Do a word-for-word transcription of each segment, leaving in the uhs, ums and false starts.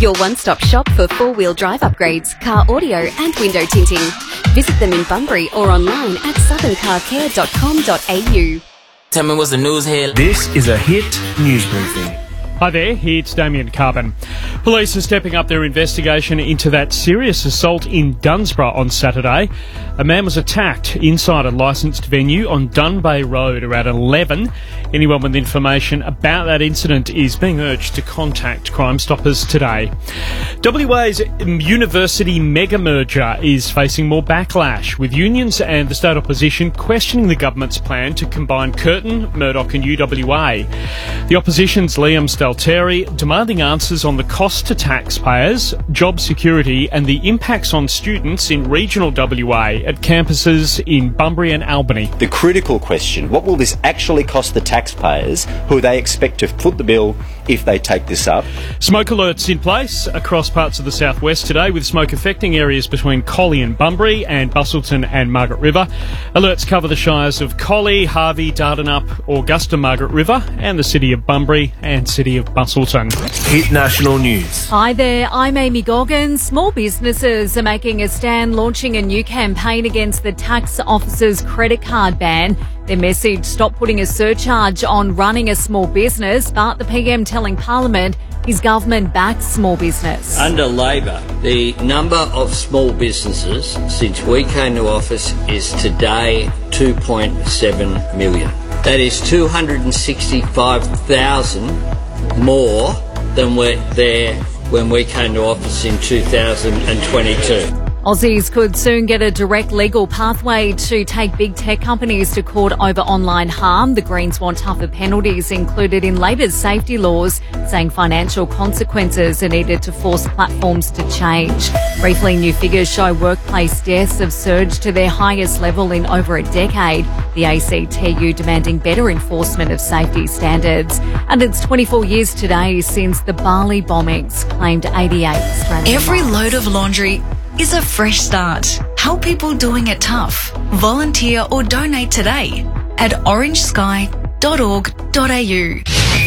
Your one-stop shop for four-wheel drive upgrades, car audio and window tinting. Visit them in Bunbury or online at southern car care dot com dot a u. Tell me what's the news here. This is a Hit News Briefing. Hi there, it's Damien Carbon. Police are stepping up their investigation into that serious assault in Dunsborough on Saturday. A man was attacked inside a licensed venue on Dunbay Road around eleven. Anyone with information about that incident is being urged to contact Crime Stoppers today. W A's university mega merger is facing more backlash, with unions and the state opposition questioning the government's plan to combine Curtin, Murdoch and U W A. The opposition's Liam Stelteri demanding answers on the cost to taxpayers, job security and the impacts on students in regional W A at campuses in Bunbury and Albany. The critical question, what will this actually cost the taxpayers who they expect to foot the bill if they take this up? Smoke alerts in place across parts of the southwest today, with smoke affecting areas between Collie and Bunbury and Busselton and Margaret River. Alerts cover the shires of Collie, Harvey, Dardanup, Augusta, Margaret River and the city of Bunbury and city of Busselton. Hit National News. Hi there, I'm Amy Goggins. Small businesses are making a stand, launching a new campaign against the tax office's credit card ban. Their message: stop putting a surcharge on running a small business, but the P M telling Parliament his government backs small business. Under Labor, the number of small businesses since we came to office is today two point seven million. That is two hundred sixty-five thousand more than were there when we came to office in two thousand twenty-two. Aussies could soon get a direct legal pathway to take big tech companies to court over online harm. The Greens want tougher penalties included in Labor's safety laws, saying financial consequences are needed to force platforms to change. Briefly, new figures show workplace deaths have surged to their highest level in over a decade. The A C T U demanding better enforcement of safety standards. And it's twenty-four years today since the Bali bombings claimed eighty-eight Australian Every lives. load of laundry is a fresh start. Help people doing it tough. Volunteer or donate today at orange sky dot org dot a u.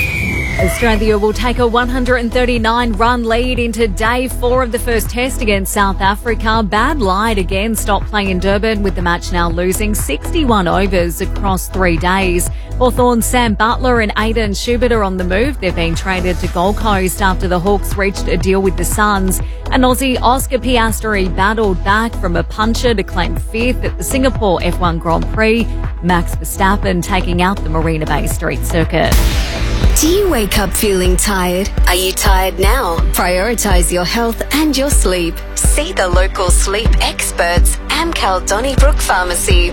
Australia will take a one hundred thirty-nine run lead into day four of the first test against South Africa. Bad Light again stopped playing in Durban, with the match now losing sixty-one overs across three days. Hawthorn's Sam Butler and Aidan Schubert are on the move. They're being traded to Gold Coast after the Hawks reached a deal with the Suns. And Aussie Oscar Piastri battled back from a puncher to claim fifth at the Singapore F one Grand Prix. Max Verstappen taking out the Marina Bay Street Circuit. Do you wake up feeling tired? Are you tired now? Prioritise your health and your sleep. See the local sleep experts, Amcal Donnybrook Pharmacy.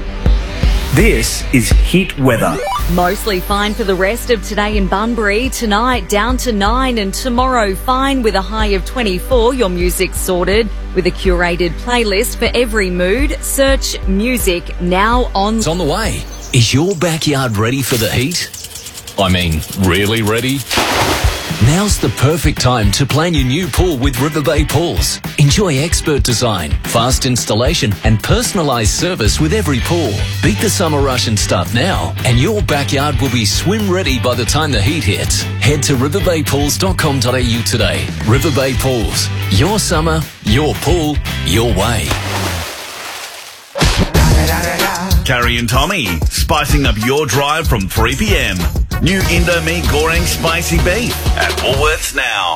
This is Hit Weather. Mostly fine for the rest of today in Bunbury. Tonight down to nine and tomorrow fine with a high of twenty-four. Your music's sorted with a curated playlist for every mood. Search music now on. It's on the way. Is your backyard ready for the heat? I mean, really ready? Now's the perfect time to plan your new pool with River Bay Pools. Enjoy expert design, fast installation and personalised service with every pool. Beat the summer rush and start now, and your backyard will be swim ready by the time the heat hits. Head to river bay pools dot com dot a u today. River Bay Pools. Your summer, your pool, your way. Carrie and Tommy, spicing up your drive from three p m. New Indomie Goreng Spicy Beef at Woolworths now.